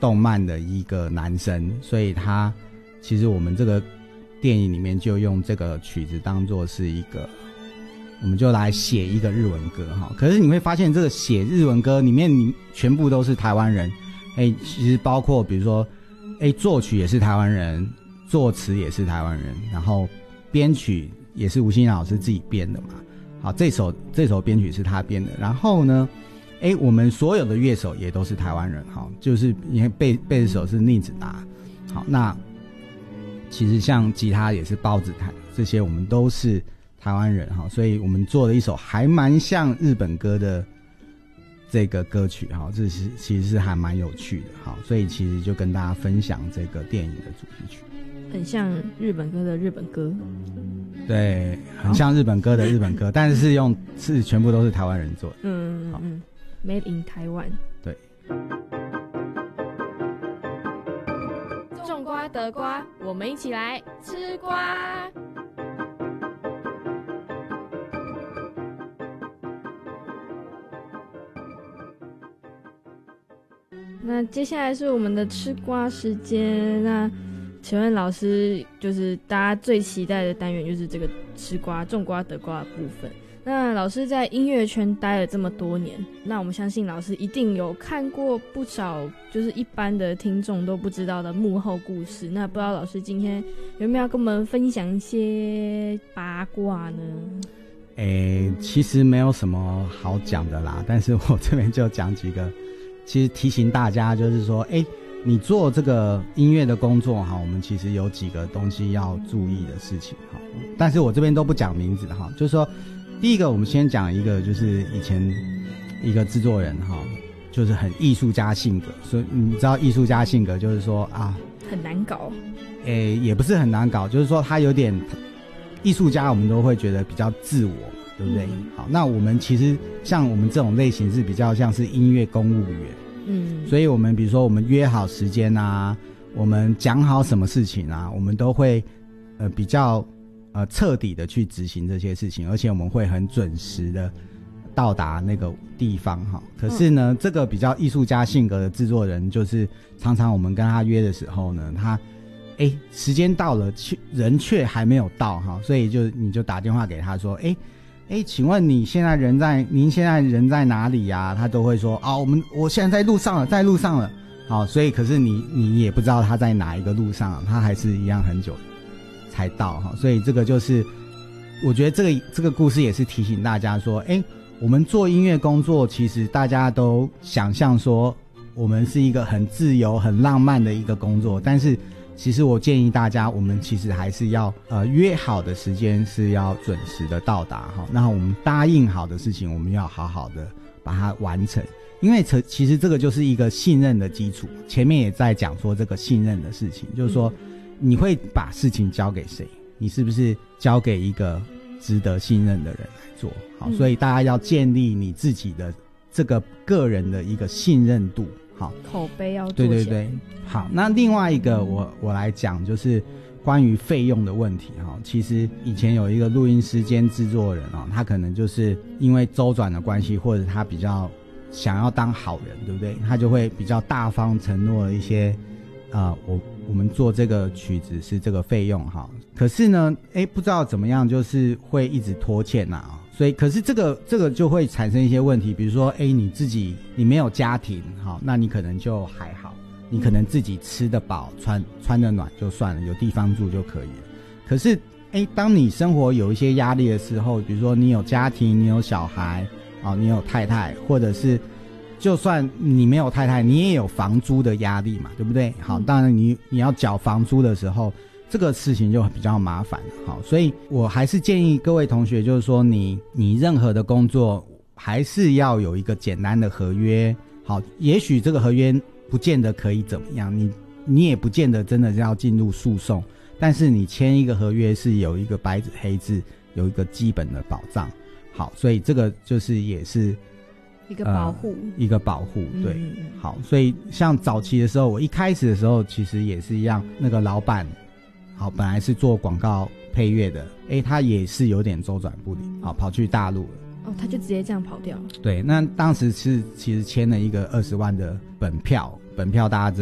动漫的一个男生，所以他其实我们这个电影里面就用这个曲子当作是一个，我们就来写一个日文歌哈。可是你会发现这个写日文歌里面你全部都是台湾人，其实包括比如说作曲也是台湾人，作词也是台湾人，然后编曲也是吴欣老师自己编的嘛。好，这首编曲是他编的，然后呢我们所有的乐手也都是台湾人哈，就是因为贝斯手是宁子达，好，那其实像吉他也是包子弹，这些我们都是台湾人哈，所以我们做了一首还蛮像日本歌的这个歌曲哈，这是其实是还蛮有趣的哈，所以其实就跟大家分享这个电影的主题曲， 很像日本歌的日本歌， 对，很像日本歌的日本歌，但是全部都是台湾人做的， Made in Taiwan。 对。 种瓜得瓜，我们一起来吃瓜。那接下来是我们的吃瓜时间。那请问老师，就是大家最期待的单元就是这个吃瓜、种瓜得瓜的部分。那老师在音乐圈待了这么多年，那我们相信老师一定有看过不少就是一般的听众都不知道的幕后故事，那不知道老师今天有没有跟我们分享一些八卦呢？ 其实没有什么好讲的啦，但是我这边就讲几个，其实提醒大家就是说你做这个音乐的工作哈，我们其实有几个东西要注意的事情哈，但是我这边都不讲名字哈，就是说第一个我们先讲一个，就是以前一个制作人哈，就是很艺术家性格，所以你知道艺术家性格就是说很难搞， 也不是很难搞，就是说他有点艺术家，我们都会觉得比较自我，对不对？好，那我们其实像我们这种类型是比较像是音乐公务员，所以我们比如说我们约好时间啊，我们讲好什么事情啊，我们都会比较彻底的去执行这些事情，而且我们会很准时的到达那个地方哈。可是呢，这个比较艺术家性格的制作人，就是常常我们跟他约的时候呢，他时间到了，人却还没有到哈，所以你就打电话给他说，请问您现在人在哪里呀？他都会说我现在在路上了。好，所以可是你也不知道他在哪一个路上，他还是一样很久才到哈，所以这个就是我觉得这个故事也是提醒大家说，我们做音乐工作，其实大家都想象说我们是一个很自由、很浪漫的一个工作，但是其实我建议大家，我们其实还是要约好的时间是要准时的到达哈，那我们答应好的事情，我们要好好的把它完成，因为其实这个就是一个信任的基础。前面也在讲说这个信任的事情，就是说你会把事情交给谁？你是不是交给一个值得信任的人来做？好，所以大家要建立你自己的这个个人的一个信任度，好， 口碑要做起来。 对，好。那另外一个我来讲就是关于费用的问题哈。其实以前有一个录音师兼制作人他可能就是因为周转的关系，或者他比较想要当好人，对不对？他就会比较大方承诺一些我们做这个曲子是这个费用哈，可是呢不知道怎么样就是会一直拖欠所以可是这个就会产生一些问题，比如说你没有家庭好，那你可能就还好，你可能自己吃得饱穿得暖就算了，有地方住就可以了。可是当你生活有一些压力的时候，比如说你有家庭，你有小孩你有太太，或者是就算你没有太太，你也有房租的压力嘛，对不对？好，当然你要缴房租的时候，这个事情就比较麻烦了。好，所以我还是建议各位同学，就是说你任何的工作还是要有一个简单的合约。好，也许这个合约不见得可以怎么样，你也不见得真的要进入诉讼，但是你签一个合约是有一个白纸黑字，有一个基本的保障。好，所以这个就是也是一个保护， 对，好，所以像早期的时候，我一开始的时候其实也是一样，那个老板，好，本来是做广告配乐的，他也是有点周转不灵，好，跑去大陆了， 他就直接这样跑掉了。 对，那当时其实签了一个20万的本票大家知道。